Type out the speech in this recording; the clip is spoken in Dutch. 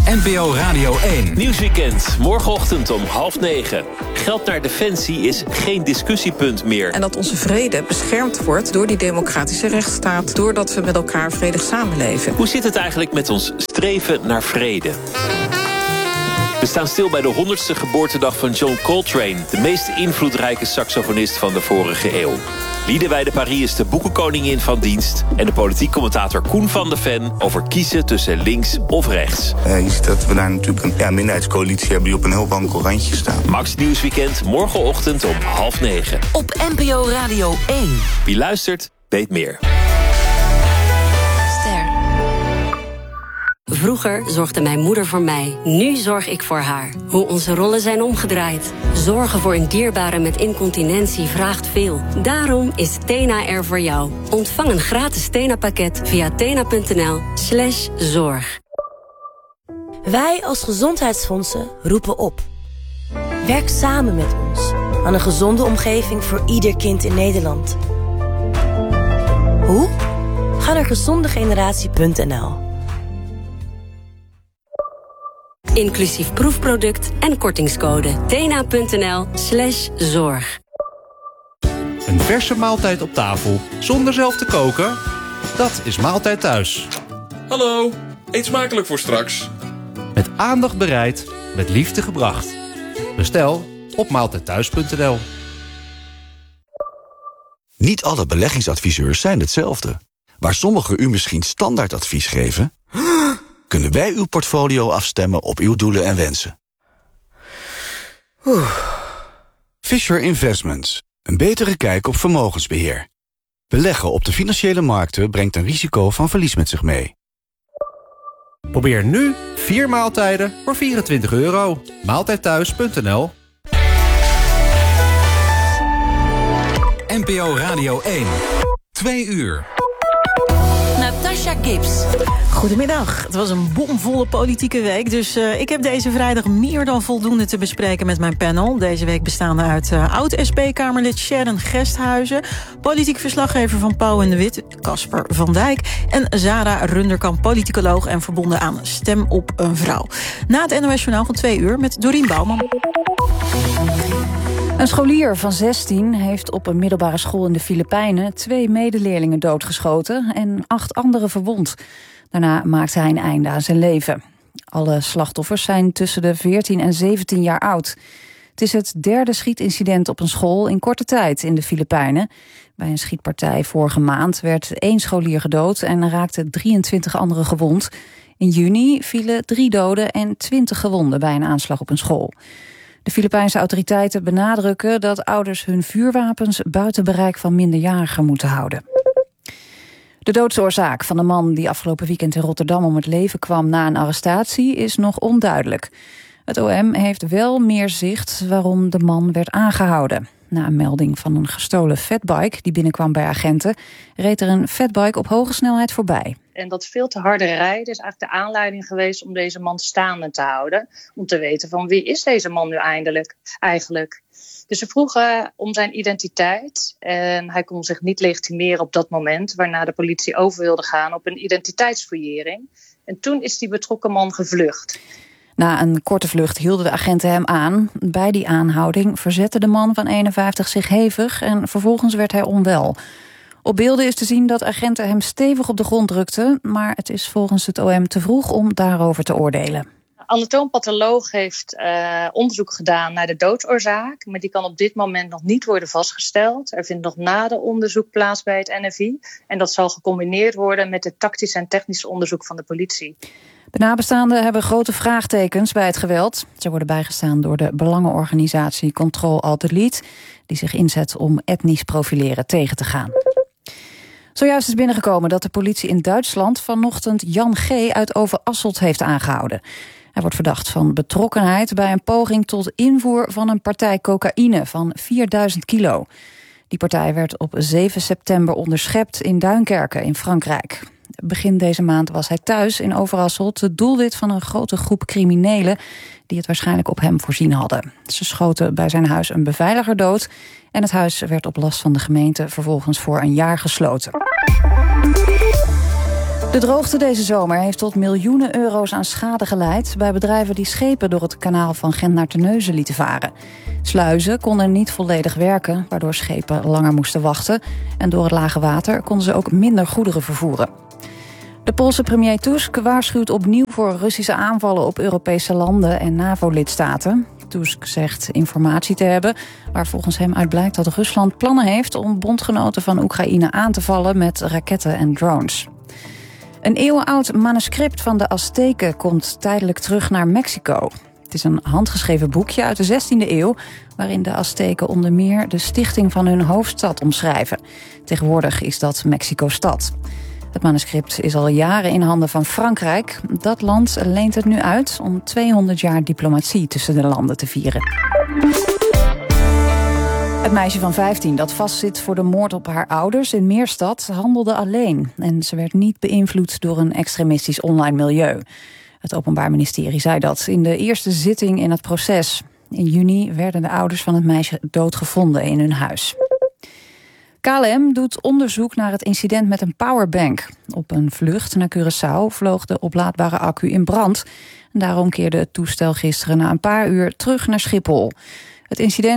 NPO Radio 1. Nieuwsweekend, morgenochtend om 8:30. Geld naar defensie is geen discussiepunt meer. En dat onze vrede beschermd wordt door die democratische rechtsstaat, doordat we met elkaar vredig samenleven. Hoe zit het eigenlijk met ons streven naar vrede? We staan stil bij de 100ste geboortedag van John Coltrane, de meest invloedrijke saxofonist van de vorige eeuw. Liederwijde Paris is de boekenkoningin van dienst en de politiek commentator Koen van de Ven over kiezen tussen links of rechts. Je ziet dat we daar natuurlijk een minderheidscoalitie hebben die op een heel wankel randje staan. Max Nieuwsweekend, morgenochtend om 8:30. Op NPO Radio 1. Wie luistert, weet meer. Vroeger zorgde mijn moeder voor mij. Nu zorg ik voor haar. Hoe onze rollen zijn omgedraaid. Zorgen voor een dierbare met incontinentie vraagt veel. Daarom is Tena er voor jou. Ontvang een gratis Tena-pakket via tena.nl/zorg. Wij als gezondheidsfondsen roepen op. Werk samen met ons aan een gezonde omgeving voor ieder kind in Nederland. Hoe? Ga naar gezondegeneratie.nl. Inclusief proefproduct en kortingscode. tena.nl/zorg. Een verse maaltijd op tafel, zonder zelf te koken? Dat is Maaltijd Thuis. Hallo, eet smakelijk voor straks. Met aandacht bereid, met liefde gebracht. Bestel op maaltijdthuis.nl. Niet alle beleggingsadviseurs zijn hetzelfde. Waar sommigen u misschien standaardadvies geven, kunnen wij uw portfolio afstemmen op uw doelen en wensen. Fisher Investments. Een betere kijk op vermogensbeheer. Beleggen op de financiële markten brengt een risico van verlies met zich mee. Probeer nu 4 maaltijden voor €24. Maaltijdthuis.nl. NPO Radio 1. 2 uur. Natasha Gibbs. Goedemiddag. Het was een bomvolle politieke week, dus ik heb deze vrijdag meer dan voldoende te bespreken met mijn panel. Deze week bestaande uit oud-SP-Kamerlid Sharon Gesthuizen, politiek verslaggever van Pauw en de Wit, Casper van Dijk, en Zara Runderkamp, politicoloog en verbonden aan Stem op een Vrouw. Na het NOS Journaal van 2 uur met Dorien Bouwman. Een scholier van 16 heeft op een middelbare school in de Filipijnen 2 medeleerlingen doodgeschoten en 8 anderen verwond. Daarna maakte hij een einde aan zijn leven. Alle slachtoffers zijn tussen de 14 en 17 jaar oud. Het is het 3e schietincident op een school in korte tijd in de Filipijnen. Bij een schietpartij vorige maand werd 1 scholier gedood en raakten 23 anderen gewond. In juni vielen 3 doden en 20 gewonden bij een aanslag op een school. De Filipijnse autoriteiten benadrukken dat ouders hun vuurwapens buiten bereik van minderjarigen moeten houden. De doodsoorzaak van de man die afgelopen weekend in Rotterdam om het leven kwam na een arrestatie is nog onduidelijk. Het OM heeft wel meer zicht waarom de man werd aangehouden. Na een melding van een gestolen fatbike die binnenkwam bij agenten, reed er een fatbike op hoge snelheid voorbij. En dat veel te harde rijden is eigenlijk de aanleiding geweest om deze man staande te houden. Om te weten van wie is deze man nu eigenlijk. Dus ze vroegen om zijn identiteit en hij kon zich niet legitimeren op dat moment, waarna de politie over wilde gaan op een identiteitsfouillering. En toen is die betrokken man gevlucht. Na een korte vlucht hielden de agenten hem aan. Bij die aanhouding verzette de man van 51 zich hevig en vervolgens werd hij onwel. Op beelden is te zien dat agenten hem stevig op de grond drukten, maar het is volgens het OM te vroeg om daarover te oordelen. Anatoompatholoog heeft onderzoek gedaan naar de doodsoorzaak, maar die kan op dit moment nog niet worden vastgesteld. Er vindt nog nader onderzoek plaats bij het NFI en dat zal gecombineerd worden met het tactisch en technisch onderzoek van de politie. De nabestaanden hebben grote vraagtekens bij het geweld. Ze worden bijgestaan door de belangenorganisatie Control Alt Delete, die zich inzet om etnisch profileren tegen te gaan. Zojuist is binnengekomen dat de politie in Duitsland vanochtend Jan G. uit Overasselt heeft aangehouden. Hij wordt verdacht van betrokkenheid bij een poging tot invoer van een partij cocaïne van 4000 kilo. Die partij werd op 7 september onderschept in Duinkerke in Frankrijk. Begin deze maand was hij thuis in Overasselt het doelwit van een grote groep criminelen die het waarschijnlijk op hem voorzien hadden. Ze schoten bij zijn huis een beveiliger dood en het huis werd op last van de gemeente vervolgens voor een jaar gesloten. De droogte deze zomer heeft tot miljoenen euro's aan schade geleid bij bedrijven die schepen door het kanaal van Gent naar Terneuzen lieten varen. Sluizen konden niet volledig werken, waardoor schepen langer moesten wachten. En door het lage water konden ze ook minder goederen vervoeren. De Poolse premier Tusk waarschuwt opnieuw voor Russische aanvallen op Europese landen en NAVO-lidstaten. Tusk zegt informatie te hebben waar volgens hem uit blijkt dat Rusland plannen heeft om bondgenoten van Oekraïne aan te vallen met raketten en drones. Een eeuwenoud manuscript van de Azteken komt tijdelijk terug naar Mexico. Het is een handgeschreven boekje uit de 16e eeuw... waarin de Azteken onder meer de stichting van hun hoofdstad omschrijven. Tegenwoordig is dat Mexico-stad. Het manuscript is al jaren in handen van Frankrijk. Dat land leent het nu uit om 200 jaar diplomatie tussen de landen te vieren. Het meisje van 15 dat vastzit voor de moord op haar ouders in Meerstad handelde alleen. En ze werd niet beïnvloed door een extremistisch online milieu. Het Openbaar Ministerie zei dat in de eerste zitting in het proces. In juni werden de ouders van het meisje doodgevonden in hun huis. KLM doet onderzoek naar het incident met een powerbank. Op een vlucht naar Curaçao vloog de oplaadbare accu in brand. En daarom keerde het toestel gisteren na een paar uur terug naar Schiphol. Het incident